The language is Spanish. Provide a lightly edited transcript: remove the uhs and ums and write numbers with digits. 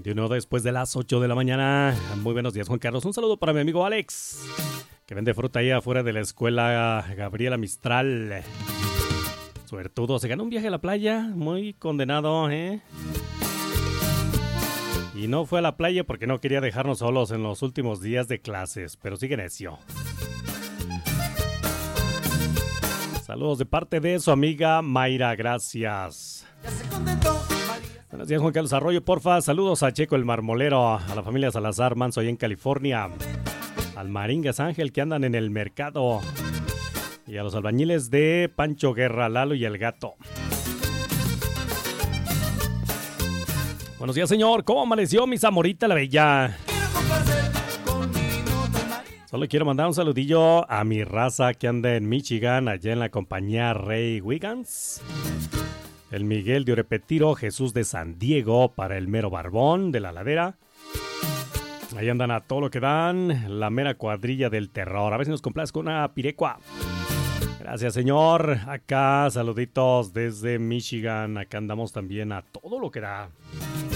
De uno después de las 8 de la mañana. Muy buenos días, Juan Carlos. Un saludo para mi amigo Alex, que vende fruta ahí afuera de la escuela Gabriela Mistral. Suertudo, se ganó un viaje a la playa. Muy condenado, ¿eh? Y no fue a la playa porque no quería dejarnos solos en los últimos días de clases, pero sigue necio. Saludos de parte de su amiga Mayra, gracias. Buenos días, Juan Carlos Arroyo, porfa. Saludos a Checo el Marmolero, a la familia Salazar Manso allá en California, al Maringas Ángel que andan en el mercado y a los albañiles de Pancho Guerra, Lalo y el Gato. Buenos días, señor. ¿Cómo amaneció mi Zamorita la Bella? Solo quiero mandar un saludillo a mi raza que anda en Michigan, allá en la compañía Rey Wiggins. El Miguel de Orepetiro, Jesús de San Diego, para el mero Barbón de la Ladera. Ahí andan a todo lo que dan, la mera cuadrilla del terror. A ver si nos complace con una pirecua. Gracias, señor. Acá, saluditos desde Michigan. Acá andamos también a todo lo que da.